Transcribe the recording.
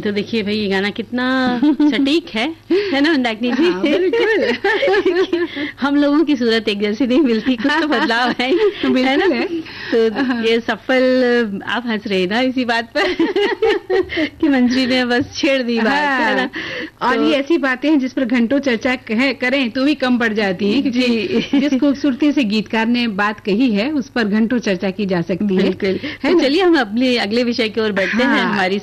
तो देखिए भाई, ये गाना कितना सटीक है ना मंदाकिनी जी? हाँ, बिल्कुल। हम लोगों की सूरत एक जैसी नहीं मिलती, कुछ तो बदलाव है ना? तो ये सफल, आप हंस रहे ना इसी बात पर कि मंजरी ने बस छेड़ दी बात, है ना? और ये ऐसी बातें हैं जिस पर घंटों चर्चा करें तो भी कम पड़ जाती है, क्योंकि जिस खूबसूरती से गीतकार ने बात कही है उस पर घंटों चर्चा की जा सकती है। बिल्कुल। तो चलिए हम अपने अगले विषय की ओर बढ़ते हैं। हमारी